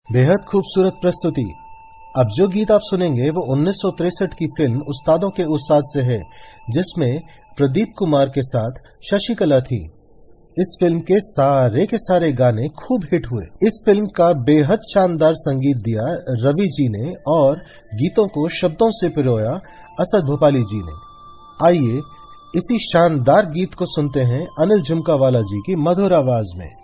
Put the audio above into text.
बेहद खूबसूरत प्रस्तुति। अब जो गीत आप सुनेंगे वो 1963 की फिल्म उस्तादों के उस्ताद से है, जिसमें प्रदीप कुमार के साथ शशिकला थी। इस फिल्म के सारे गाने खूब हिट हुए। इस फिल्म का बेहद शानदार संगीत दिया रवि जी ने और गीतों को शब्दों से पिरोया असद भोपाली जी ने। आइए इसी शानदार गीत को सुनते हैं अनिल झुमकावाला जी की मधुर आवाज में।